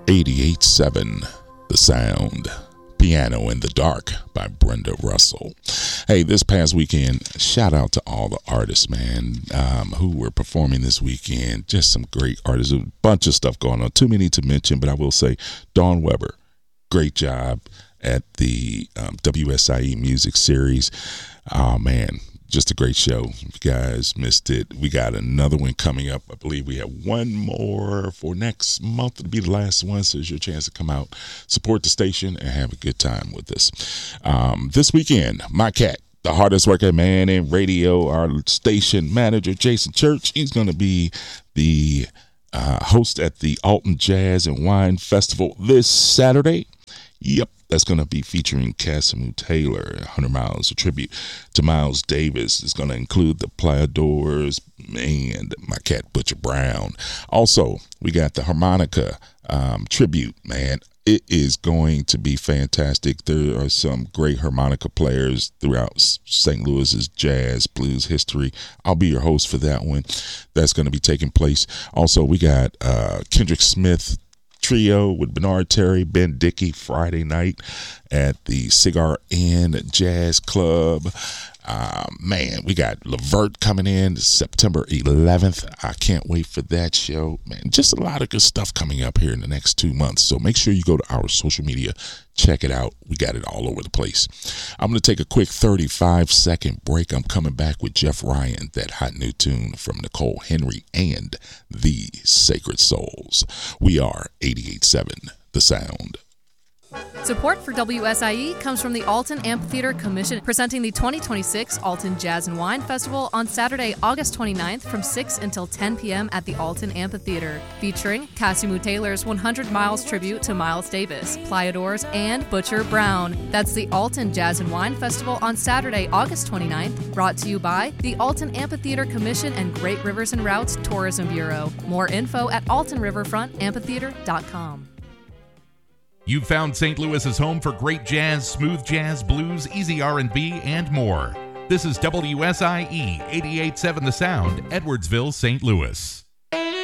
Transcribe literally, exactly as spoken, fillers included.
eighty-eight seven The Sound. Piano in the Dark by Brenda Russell. Hey, this past weekend, shout out to all the artists, man, um, who were performing this weekend. Just some great artists. A bunch of stuff going on. Too many to mention, but I will say Dawn Weber, great job at the um, W S I E Music Series. Oh, man. Just a great show. If you guys missed it, we got another one coming up. I believe we have one more for next month. It'll be the last one, so it's your chance to come out, support the station, and have a good time with us. Um, this weekend, my cat, the hardest working man in radio, our station manager, Jason Church, he's going to be the uh, host at the Alton Jazz and Wine Festival this Saturday. Yep. That's going to be featuring Casimir Taylor, one hundred miles, a tribute to Miles Davis. It's going to include the Playadors and my cat Butcher Brown. Also, we got the harmonica um, tribute, man. It is going to be fantastic. There are some great harmonica players throughout Saint Louis's jazz blues history. I'll be your host for that one. That's going to be taking place. Also, we got uh, Kendrick Smith Trio with Bernard Terry, Ben Dickey, Friday night at the Cigar Inn Jazz Club. Uh, man, we got Levert coming in September eleventh. I can't wait for that show. Man, just a lot of good stuff coming up here in the next two months. So make sure you go to our social media. Check it out. We got it all over the place. I'm going to take a quick thirty-five second break. I'm coming back with Jeff Ryan, that hot new tune from Nicole Henry and the Sacred Souls. We are eighty-eight seven The Sound. Support for W S I E comes from the Alton Amphitheater Commission, presenting the twenty twenty-six Alton Jazz and Wine Festival on Saturday, August twenty-ninth from six until ten p.m. at the Alton Amphitheater, featuring Casimir Taylor's one hundred miles tribute to Miles Davis, Playadors, and Butcher Brown. That's the Alton Jazz and Wine Festival on Saturday, August twenty-ninth, brought to you by the Alton Amphitheater Commission and Great Rivers and Routes Tourism Bureau. More info at alton riverfront amphitheater dot com. You've found Saint Louis's home for great jazz, smooth jazz, blues, easy R and B, and more. This is W S I E eighty-eight seven The Sound, Edwardsville, Saint Louis.